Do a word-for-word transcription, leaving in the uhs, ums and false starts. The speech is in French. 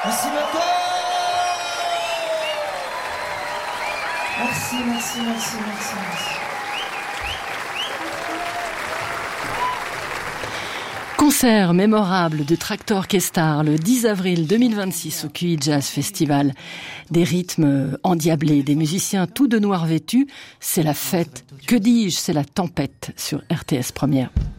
Merci beaucoup. Merci, merci, merci, merci, merci. Concert mémorable de Traktor Kestar le dix avril deux mille vingt-six au Q I Jazz Festival. Des rythmes endiablés, des musiciens tout de noir vêtus. C'est la fête. Que dis-je, c'est la tempête sur R T S Première.